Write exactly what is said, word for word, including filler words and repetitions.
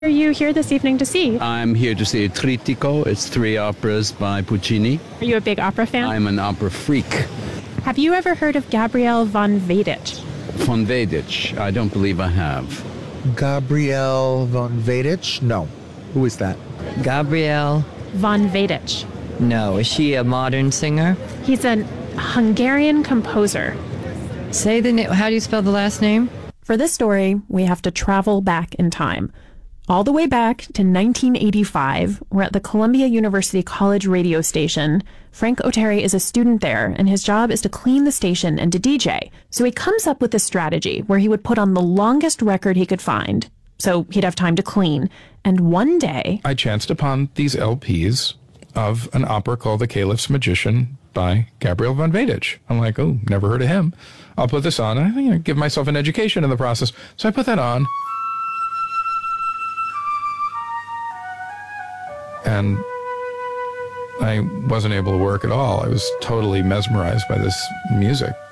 Are you here this evening to see? I'm here to see Trittico. It's three operas by Puccini. Are you a big opera fan? I'm an opera freak. Have you ever heard of Gabriel von Weidich? Von Weidich, I don't believe I have. Gabriel von Weidich? No. Who is that? Gabriel? Von Weidich. No. Is she a modern singer? He's a Hungarian composer. Say the name. How do you spell the last name? For this story, we have to travel back in time. All the way back to nineteen eighty-five, we're at the Columbia University College radio station. Frank Oteri is a student there, and his job is to clean the station and to D J. So he comes up with a strategy where he would put on the longest record he could find, so he'd have time to clean. And one day, I chanced upon these L Ps of an opera called The Caliph's Magician by Gabriel von Weidich. I'm like, oh, never heard of him. I'll put this on. I you know, give myself an education in the process. So I put that on. And I wasn't able to work at all. I was totally mesmerized by this music.